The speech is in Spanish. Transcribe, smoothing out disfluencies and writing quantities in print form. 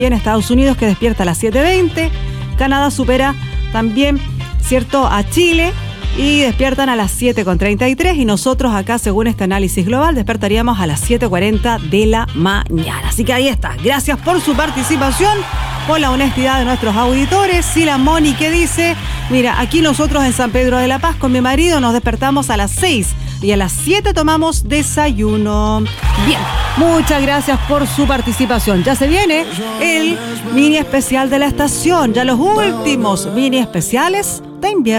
en Estados Unidos, que despierta a las 7:20. Canadá supera también, ¿cierto?, a Chile y despiertan a las 7:33. Y nosotros acá, según este análisis global, despertaríamos a las 7:40 de la mañana. Así que ahí está. Gracias por su participación, por la honestidad de nuestros auditores. Sila Moni, que dice: mira, aquí nosotros en San Pedro de la Paz con mi marido nos despertamos a las 6 y a las 7 tomamos desayuno. Bien, muchas gracias por su participación. Ya se viene el mini especial de la estación, ya los últimos mini especiales de invierno.